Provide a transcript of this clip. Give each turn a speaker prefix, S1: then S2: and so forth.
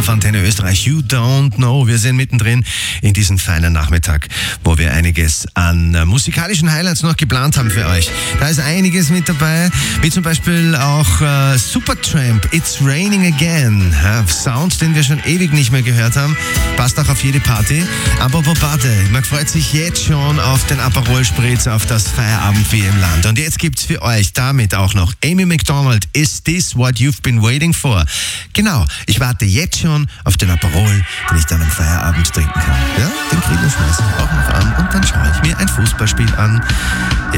S1: auf Antenne Österreich. You don't know. Wir sind mittendrin in diesem feinen Nachmittag, wo wir einiges an musikalischen Highlights noch geplant haben für euch. Da ist einiges mit dabei, wie zum Beispiel auch Supertramp, It's Raining Again. Ja, Sound, den wir schon ewig nicht mehr gehört haben. Passt auch auf jede Party. Apropos Party, man freut sich jetzt schon auf den Aperol Spritz, auf das Feierabendbier im Land. Und jetzt gibt's für euch damit auch noch Amy Macdonald, Is This What You've Been Waiting For? Genau, ich warte jetzt schon auf den Aperol, den ich dann am Feierabend trinken kann. Ja, den Kriegel schmeiße ich auch noch an und dann schaue ich mir ein Fußballspiel an.